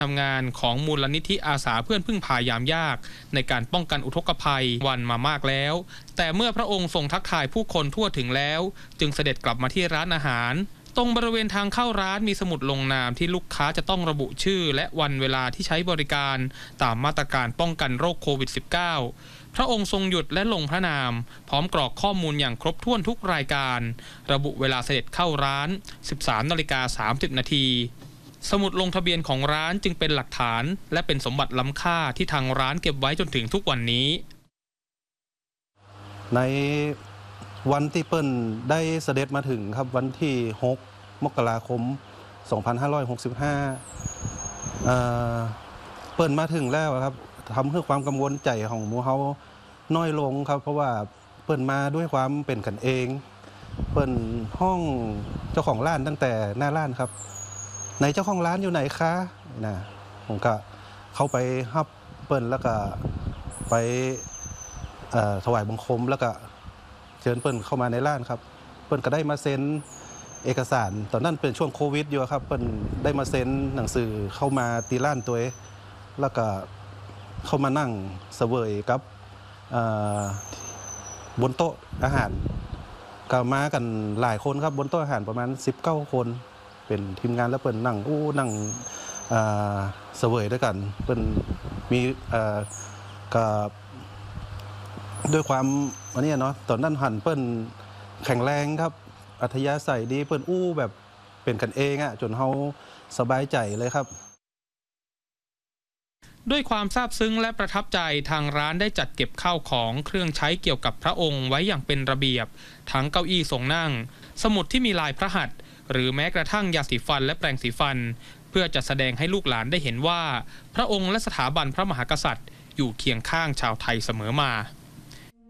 ทำงานของมูลนิธิอาสาเพื่อนพึ่งพายามยากในการป้องกันอุทกภัยวันมามากแล้วแต่เมื่อพระองค์ทรงทักทายผู้คนทั่วถึงแล้วจึงเสด็จกลับมาที่ร้านอาหารตรงบริเวณทางเข้าร้านมีสมุดลงนามที่ลูกค้าจะต้องระบุชื่อและวันเวลาที่ใช้บริการตามมาตรการป้องกันโรคโควิด -19 พระองค์ทรงหยุดและลงพระนามพร้อมกรอกข้อมูลอย่างครบถ้วนทุกรายการระบุเวลาเสด็จเข้าร้าน 13:30 น.สมุดลงทะเบียนของร้านจึงเป็นหลักฐานและเป็นสมบัติล้ำค่าที่ทางร้านเก็บไว้จนถึงทุกวันนี้ในวันที่เปิ้ลได้เสด็จมาถึงครับวันที่6 มกราคม 2565เปิ้ลมาถึงแล้วครับทำให้ความกังวลใจของหมู่เฮาน้อยลงครับเพราะว่าเปิ้ลมาด้วยความเป็นกันเองเปิ้ลห้องเจ้าของร้านตั้งแต่หน้าร้านครับในเจ้าของร้านอยู่ไหนคะนะผมก็เข้าไปฮับเปิ้ลแล้วก็ไปถวายบังคมแล้วก็เชิญเปิ้ลเข้ามาในร้านครับเปิ้ลก็ได้มาเซ็นเอกสารตอนนั้นเป็นช่วงโควิดอยู่ครับเปิ้ลได้มาเซ็นหนังสือเข้ามาตีร้านตัวเองแล้วก็เข้ามานั่งเสวยกับบนโต๊ะอาหารก็มากันหลายคนครับบนโต๊ะอาหารประมาณ19 คนเป็นทีมงานแล้วเปิ้ลนั่งนั่งเสวยด้วยกันเปิ้ลมีกับด้วยความอันนี้เนาะตอนนั้นหันเปิ้ลแข็งแรงครับอัธยาศัยดีเปิ้ลแบบเป็นกันเองจนเขาสบายใจเลยครับด้วยความซาบซึ้งและประทับใจทางร้านได้จัดเก็บข้าวของเครื่องใช้เกี่ยวกับพระองค์ไว้อย่างเป็นระเบียบทั้งเก้าอี้ทรงนั่งสมุดที่มีลายพระหัตถ์หรือแม้กระทั่งยาสีฟันและแปรงสีฟันเพื่อจะแสดงให้ลูกหลานได้เห็นว่าพระองค์และสถาบันพระมหากษัตริย์อยู่เคียงข้างชาวไทยเสมอมา